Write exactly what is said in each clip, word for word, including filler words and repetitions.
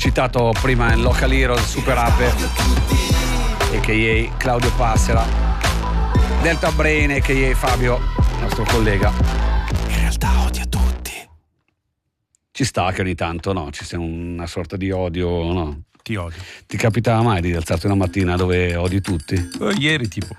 citato prima in Local Heroes Super Ape, a k a. Claudio Passera, Delta Brain, a k a. Fabio, nostro collega. In realtà odia tutti. Ci sta che ogni tanto, no, ci sia una sorta di odio, no? Ti odio. Ti capitava mai di alzarti una mattina dove odi tutti? Eh, ieri tipo.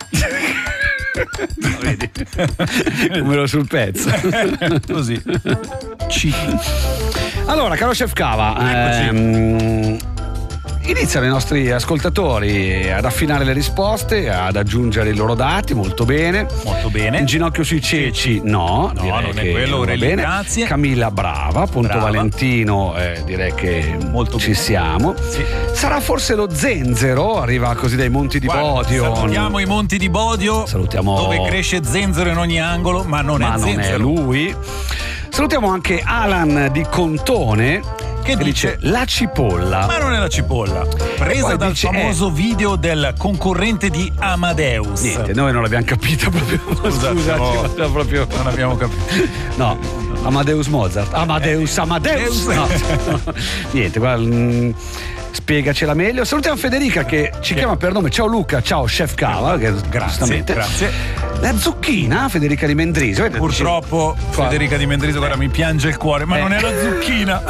No, vedi? Come ero sul pezzo. Così. C. Allora, caro Chef Cava, ehm, iniziano i nostri ascoltatori ad affinare le risposte, ad aggiungere i loro dati, molto bene. Molto bene. In ginocchio sui ceci, no. No, direi non che è quello, va Aurelio, bene. grazie. Camilla, brava. Ponto Brava. Valentino, eh, direi che Molto ci bene. siamo. Sì. Sarà forse lo zenzero, arriva così dai Monti di Guarda, Bodio. salutiamo i Monti di Bodio, Salutiamo- dove cresce zenzero in ogni angolo, ma non Ma è non zenzero. è lui. Salutiamo anche Alan di Contone, Che che dice? dice la cipolla. Ma non è la cipolla, presa poi dal dice, famoso video del concorrente di Amadeus. Niente, noi non l'abbiamo capito proprio. Scusate, Scusaci, no. ma proprio. Non abbiamo capito. No, Amadeus Mozart. Amadeus, Amadeus. No. Niente, guarda, mh, spiegacela meglio. Salutiamo Federica che ci chiama per nome. Ciao Luca, ciao Chef Cava. Che, Grazie, giustamente. grazie. La zucchina, Federica di Mendrisio. Vedi, Purtroppo Qua. Federica di Mendrisio, guarda, mi piange il cuore, ma Eh. non è la zucchina.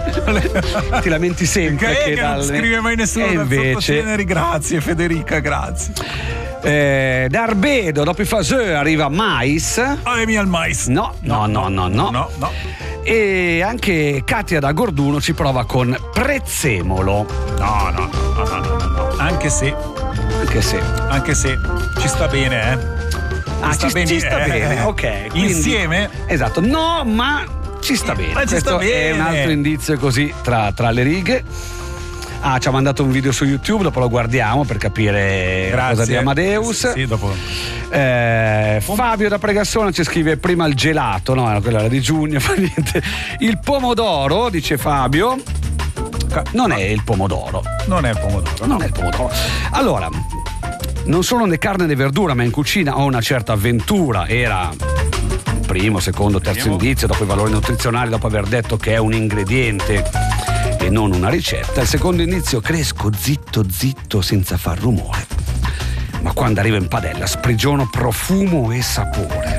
ti lamenti sempre Che, che, che non dalle- scrive mai nessuno E da invece sottoceneri. Grazie Federica, grazie. eh, da Arbedo dopo i Faseux arriva Mais. Alemi al mais. No, no, no, no, no. No, no. E anche Katia da Gorduno ci prova con prezzemolo. No, no, no, no, no, no, no. Anche se, Anche se anche se ci sta bene, eh. Ah, ci, bene, ci sta eh. bene, ok. quindi- Insieme? Esatto, no, ma ci sta bene. Ma ci Questo sta è un bene. altro indizio così tra, tra le righe. Ah, ci ha mandato un video su YouTube, dopo lo guardiamo per capire Grazie. cosa di Amadeus. Sì, dopo. Eh, Fabio da Pregassona ci scrive prima il gelato, no, quella era di giugno, fa niente. Il pomodoro, dice Fabio. Non è il pomodoro. Non è il pomodoro. Non è il pomodoro. Allora, non sono né carne né verdura, ma in cucina ho una certa avventura. Era primo, secondo, terzo Primo. indizio, dopo i valori nutrizionali, dopo aver detto che è un ingrediente e non una ricetta. Il secondo indizio, cresco zitto zitto senza far rumore. Ma quando arrivo in padella sprigiono profumo e sapore.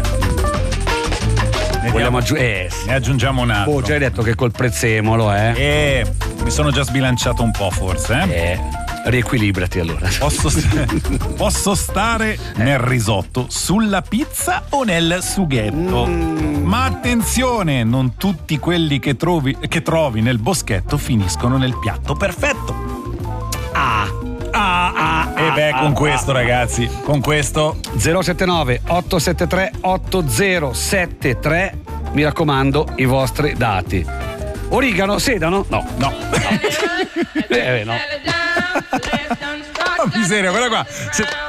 Vogliamo aggiungere? Eh, sì. Ne aggiungiamo un altro. Oh, già hai detto che col prezzemolo, eh? Eh, mi sono già sbilanciato un po' forse, eh? Eh, riequilibrati allora. Posso, posso stare nel risotto, sulla pizza o nel sughetto? Mm. Ma attenzione, non tutti quelli che trovi, che trovi nel boschetto finiscono nel piatto perfetto. Ah. Ah, ah, e beh, con questo, ragazzi, con questo. zero sette nove otto sette tre otto zero sette tre, mi raccomando i vostri dati. Origano, sedano? No. No. Eh, no. Oh, miseria, guarda qua. Se-